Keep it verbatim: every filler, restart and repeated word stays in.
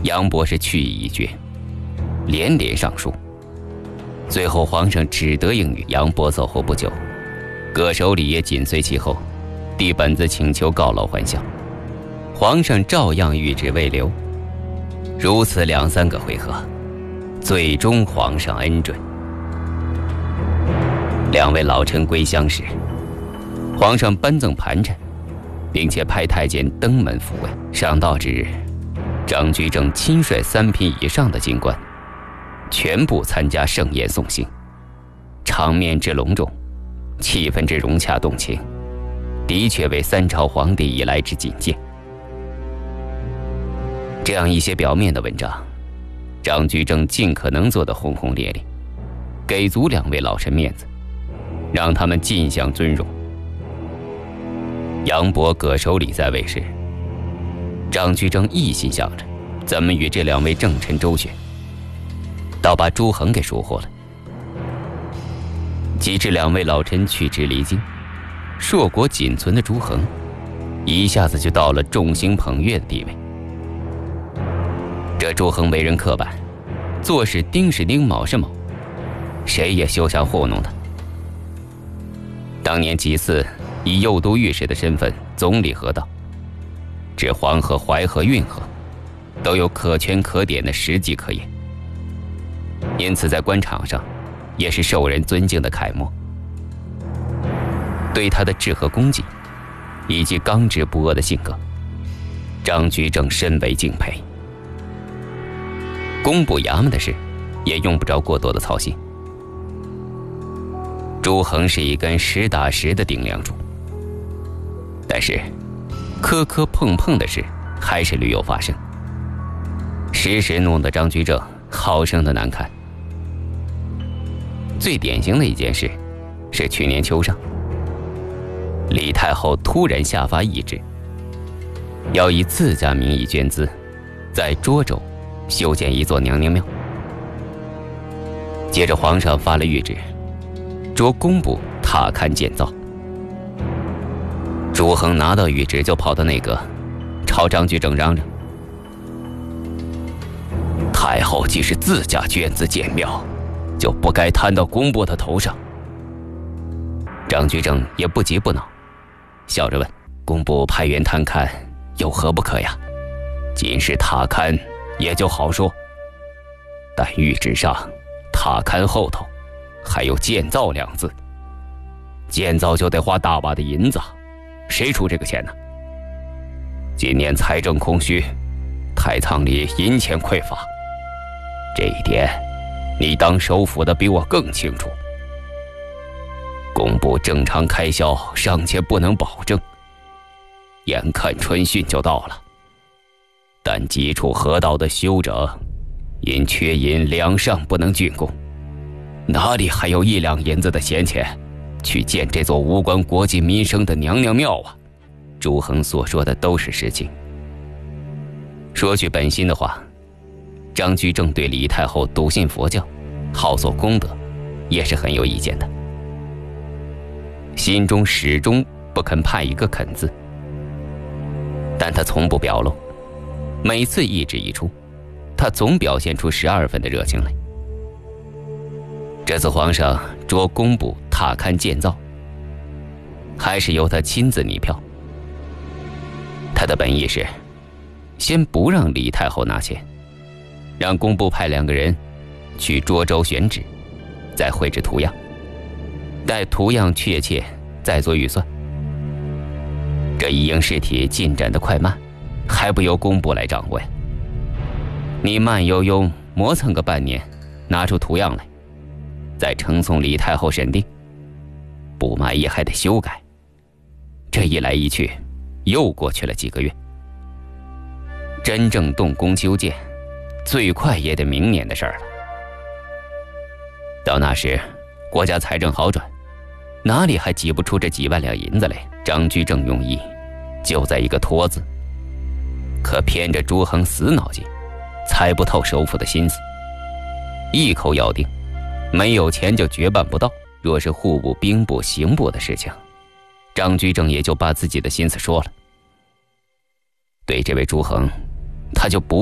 杨博是去意已决，连连上书。最后皇上只得应允。杨博走后不久，葛守礼也紧随其后，递本子请求告老还乡。皇上照样谕旨未留。如此两三个回合，最终皇上恩准。两位老臣归乡时，皇上颁赠盘缠，并且派太监登门抚慰。上道之日，张居正亲率三品以上的京官，全部参加盛宴送行，场面之隆重，气氛之融洽动情，的确为三朝皇帝以来之仅见。这样一些表面的文章，张居正尽可能做得轰轰烈烈，给足两位老臣面子，让他们尽享尊荣。杨博、葛守礼在位时，张居正一心想着怎么与这两位正臣周旋，倒把朱衡给疏忽了。及至两位老臣去职离京，硕果仅存的朱衡一下子就到了众星捧月的地位。这朱衡为人刻板，做事丁是丁，卯是卯，谁也休想糊弄他。当年几次以右都御史的身份总理河道，指黄河、淮河、运河都有可圈可点的实际可言，因此在官场上也是受人尊敬的楷模。对他的治和功绩以及刚直不阿的性格，张居正深为敬佩。工部衙门的事也用不着过多的操心。朱衡是一根实打实的顶梁柱，但是磕磕碰碰的事还是屡有发生，时时弄得张居正好生的难看。最典型的一件事是去年秋上，李太后突然下发懿旨，要以自家名义捐资，在涿州修建一座娘娘庙。接着皇上发了谕旨，着工部踏勘建造。朱衡拿到谕旨就跑到内阁，朝张居正嚷嚷：太后既是自家捐资建庙，就不该摊到工部的头上。张居正也不急不恼，笑着问：工部派员探看有何不可呀？仅是踏勘也就好说，但谕旨上踏勘后头还有建造两字，建造就得花大把的银子，谁出这个钱呢？今年财政空虚，太仓里银钱匮乏，这一点你当首辅的比我更清楚。工部正常开销尚且不能保证，眼看春汛就到了，但基础河道的修整因缺银两上不能竣工，哪里还有一两银子的闲钱去建这座无关国计民生的娘娘庙啊？朱衡所说的都是实情。说句本心的话，张居正对李太后笃信佛教，好做功德，也是很有意见的，心中始终不肯派一个肯字，但他从不表露。每次懿旨一出，他总表现出十二分的热情来。这次皇上着工部踏勘建造，还是由他亲自拟票。他的本意是先不让李太后拿钱，让工部派两个人去涿州选址，再绘制图样，待图样确切再做预算。这一应试体进展的快慢还不由工部来掌握呀。你慢悠悠磨蹭个半年，拿出图样来，再呈送李太后审定，不满意还得修改，这一来一去又过去了几个月。真正动工修建，最快也得明年的事儿了。到那时国家财政好转，哪里还挤不出这几万两银子来？张居正用意就在一个拖字，可偏着朱衡死脑筋，猜不透首辅的心思，一口咬定没有钱就绝办不到。若是户部、兵部、刑部的事情，张居正也就把自己的心思说了。对这位朱衡，他就不